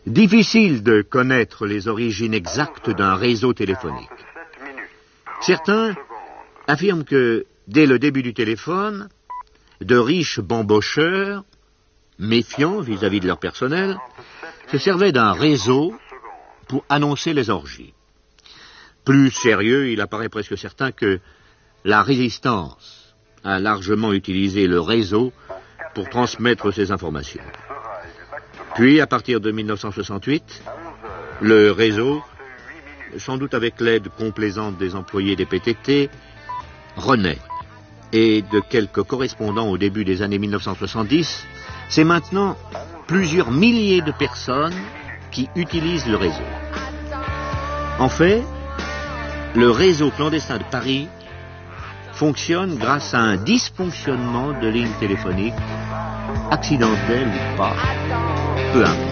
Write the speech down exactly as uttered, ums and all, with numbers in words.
Difficile de connaître les origines exactes d'un réseau téléphonique. Certains affirment que, dès le début du téléphone, de riches bambocheurs, méfiants vis-à-vis de leur personnel, se servaient d'un réseau pour annoncer les orgies. Plus sérieux, il apparaît presque certain que la résistance a largement utilisé le réseau pour transmettre ces informations. Puis, à partir de mille neuf cent soixante-huit, le réseau, sans doute avec l'aide complaisante des employés des P T T, renaît. Et de quelques correspondants au début des années mille neuf cent soixante-dix, c'est maintenant plusieurs milliers de personnes qui utilisent le réseau. En fait, le réseau clandestin de Paris fonctionne grâce à un dysfonctionnement de lignes téléphoniques, accidentel ou pas, peu importe.